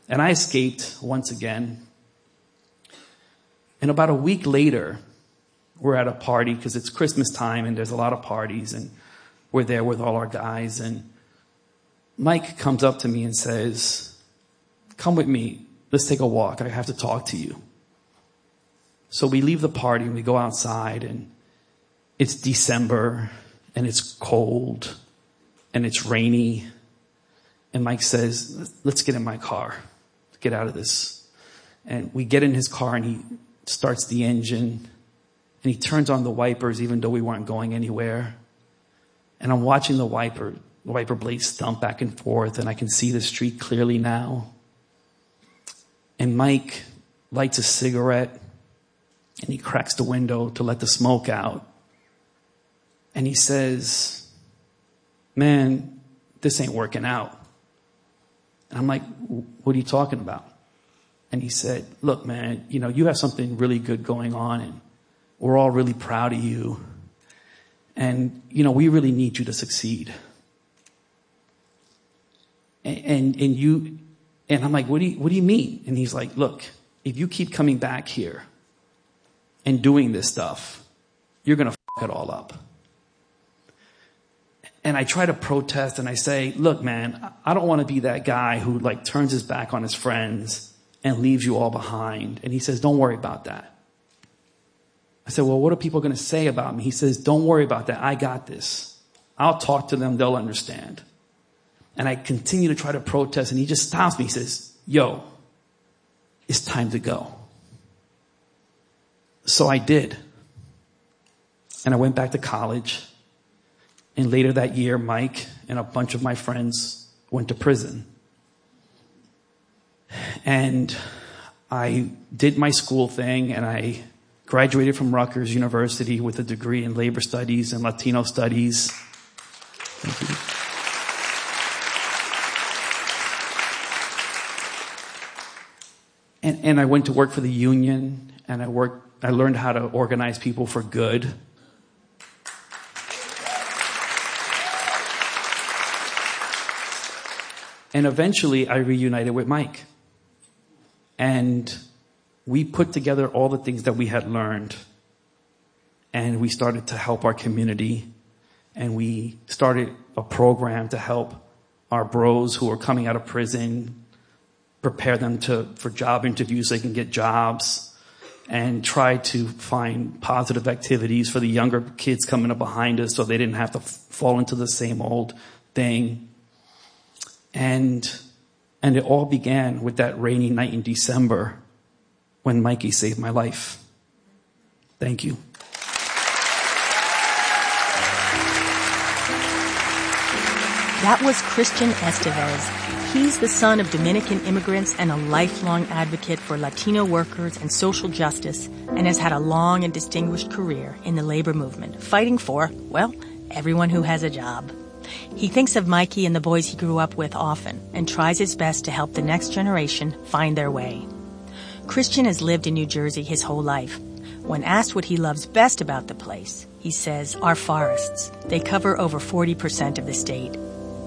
And I escaped once again. And about a week later, we're at a party because it's Christmas time and there's a lot of parties. And we're there with all our guys. And Mike comes up to me and says, come with me. Let's take a walk. I have to talk to you. So we leave the party and we go outside, and it's December and it's cold and it's rainy. And Mike says, let's get in my car. Get out of this. And we get in his car and he starts the engine and he turns on the wipers even though we weren't going anywhere. And I'm watching the wiper blades stump back and forth, and I can see the street clearly now. And Mike lights a cigarette and he cracks the window to let the smoke out. And he says, man, this ain't working out. And I'm like, what are you talking about? And he said, look, man, you have something really good going on, and we're all really proud of you. And, we really need you to succeed. And I'm like, what do you mean? And he's like, look, if you keep coming back here and doing this stuff, you're going to f*** it all up. And I try to protest and I say, look, man, I don't want to be that guy who turns his back on his friends and leaves you all behind. And he says, don't worry about that. I said, well, what are people going to say about me? He says, don't worry about that. I got this. I'll talk to them. They'll understand. And I continue to try to protest, and he just stops me. He says, yo, it's time to go. So I did. And I went back to college. And later that year, Mike and a bunch of my friends went to prison. And I did my school thing, and I graduated from Rutgers University with a degree in labor studies and Latino studies. Thank you. And I went to work for the union, and I learned how to organize people for good. And eventually I reunited with Mike. And we put together all the things that we had learned. And we started to help our community. And we started a program to help our bros who were coming out of prison, prepare them for job interviews so they can get jobs, and try to find positive activities for the younger kids coming up behind us so they didn't have to fall into the same old thing. And it all began with that rainy night in December when Mikey saved my life. Thank you. That was Christian Estevez. He's the son of Dominican immigrants and a lifelong advocate for Latino workers and social justice, and has had a long and distinguished career in the labor movement, fighting for, well, everyone who has a job. He thinks of Mikey and the boys he grew up with often and tries his best to help the next generation find their way. Christian has lived in New Jersey his whole life. When asked what he loves best about the place, he says, our forests. They cover over 40% of the state.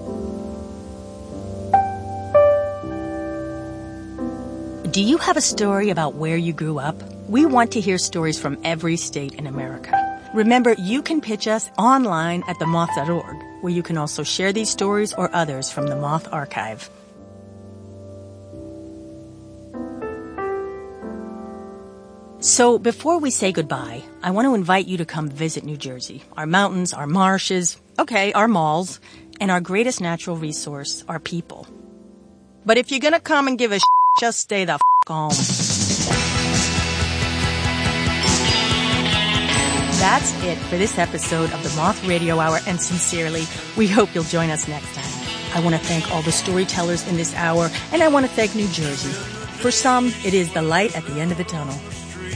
Do you have a story about where you grew up? We want to hear stories from every state in America. Remember, you can pitch us online at themoth.org, where you can also share these stories or others from the Moth Archive. So before we say goodbye, I want to invite you to come visit New Jersey. Our mountains, our marshes, our malls, and our greatest natural resource, our people. But if you're going to come and give a just stay the home. That's it for this episode of the Moth Radio Hour, and sincerely, we hope you'll join us next time. I want to thank all the storytellers in this hour, and I want to thank New Jersey. For some, it is the light at the end of the tunnel.